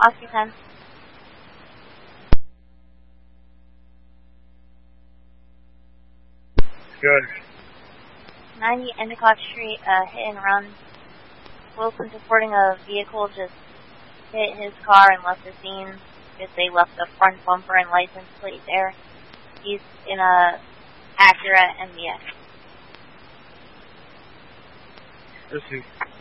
Oscar 10. Good. 90 Endicott Street, hit and run. Wilson supporting a vehicle just hit his car and left the scene because they left the front bumper and license plate there. He's in a Acura MDX. This is